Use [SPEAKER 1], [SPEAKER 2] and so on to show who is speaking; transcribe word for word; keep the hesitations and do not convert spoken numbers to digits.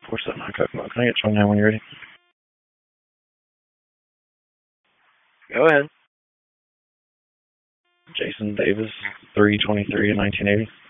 [SPEAKER 1] four seven nine Kokomo. Can I get twenty-nine when you're ready?
[SPEAKER 2] Go ahead.
[SPEAKER 1] Jason Davis, three twenty-three, nineteen eighty.